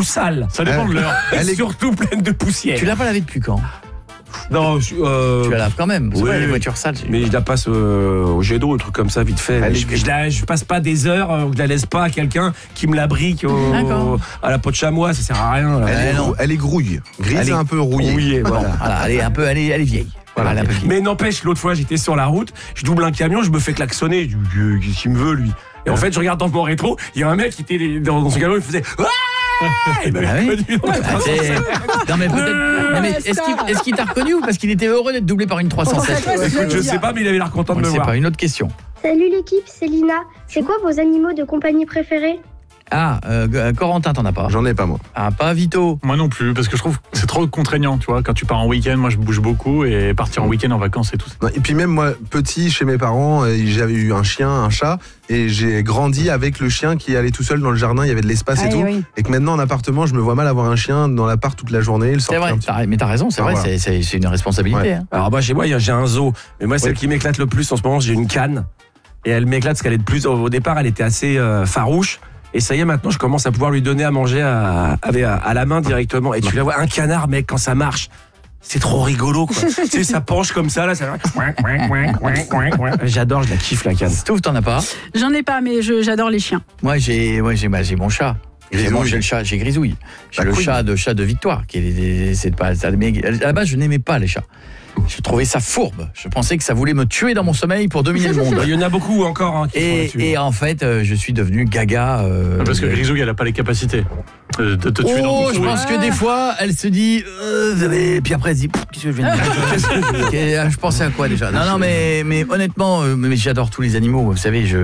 sale. Ça dépend de l'heure. Elle est surtout pleine de poussière. Tu l'as pas lavé depuis quand? Non, Tu la laves quand même. C'est oui, vrai, les voitures sales. mais je la passe au jet d'eau, un truc comme ça, vite fait. Je passe pas des heures, je la laisse pas à quelqu'un qui me la brique à la peau de chamois, ça sert à rien. Là. Elle est grouille. Grise Elle est et un peu rouillée. Voilà. Voilà, elle est vieille. Voilà. Elle est un peu vieille. Mais n'empêche, l'autre fois, j'étais sur la route, je double un camion, je me fais klaxonner. Qu'est-ce qu'il me veut, lui? Et en fait, je regarde dans mon rétro, il y a un mec qui était dans son camion, il faisait il m'avait reconnu. Non mais peut-être. Non, mais est-ce qu'il t'a reconnu ou parce qu'il était heureux d'être doublé par une 307? Écoute, je sais pas, mais il avait l'air content de me voir. Pas une autre question. Salut l'équipe, c'est Lina. C'est quoi vos animaux de compagnie préférés? Ah, Corentin, t'en as pas? J'en ai pas, moi. Ah, pas Vito? Moi non plus, parce que je trouve que c'est trop contraignant, tu vois. Quand tu pars en week-end, moi je bouge beaucoup et partir en week-end en vacances et tout ça. Et puis même moi, petit, chez mes parents, j'avais eu un chien, un chat, et j'ai grandi avec le chien qui allait tout seul dans le jardin, il y avait de l'espace et tout. Oui. Et que maintenant en appartement, je me vois mal avoir un chien dans l'appart toute la journée. C'est vrai, mais t'as raison, c'est vrai, voilà. c'est une responsabilité. Ouais. Hein. Alors chez moi, j'ai un zoo, mais moi celle qui m'éclate le plus en ce moment, j'ai une canne. Et elle m'éclate parce qu'elle est de plus. Au départ, elle était assez farouche. Et ça y est, maintenant, je commence à pouvoir lui donner à manger à la main directement. Et tu la vois, un canard, mec, quand ça marche, c'est trop rigolo, quoi. Tu sais, ça penche comme ça, là, ça... J'adore, je la kiffe, la canne. Stouff, t'en as pas? J'en ai pas, mais j'adore les chiens. Moi, j'ai mon chat. J'ai le chat, j'ai Grisouille. J'ai le chat de Victoire. C'est pas, mais à la base, je n'aimais pas les chats. Je trouvais ça fourbe. Je pensais que ça voulait me tuer dans mon sommeil pour dominer le monde. Il y en a beaucoup encore. Hein, et en fait, je suis devenu gaga. Parce que Grisouille, elle n'a pas les capacités de te tuer dans ton sommeil. Je pense que des fois, elle se dit... Et puis après, elle se dit... Qu'est-ce que je viens de dire? Je pensais à quoi déjà? Non, mais honnêtement, mais j'adore tous les animaux. Vous savez,